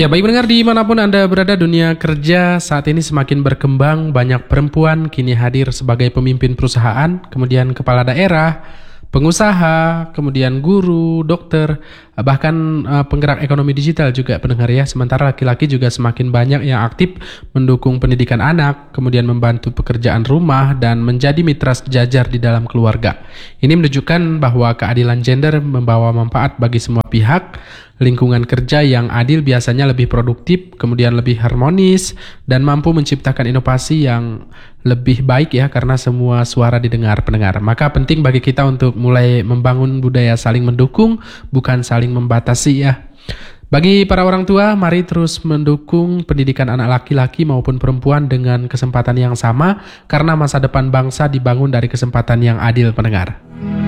Ya, baik pendengar dimanapun Anda berada, dunia kerja saat ini semakin berkembang. Banyak perempuan kini hadir sebagai pemimpin perusahaan, kemudian kepala daerah, pengusaha, kemudian guru, dokter, bahkan penggerak ekonomi digital juga pendengar ya. Sementara laki-laki juga semakin banyak yang aktif mendukung pendidikan anak, kemudian membantu pekerjaan rumah, dan menjadi mitra sejajar di dalam keluarga. Ini menunjukkan bahwa keadilan gender membawa manfaat bagi semua pihak. Lingkungan kerja yang adil biasanya lebih produktif, kemudian lebih harmonis, dan mampu menciptakan inovasi yang lebih baik ya, karena semua suara didengar pendengar. Maka penting bagi kita untuk mulai membangun budaya saling mendukung, bukan saling membatasi ya. Bagi para orang tua, mari terus mendukung pendidikan anak laki-laki maupun perempuan dengan kesempatan yang sama, karena masa depan bangsa dibangun dari kesempatan yang adil pendengar.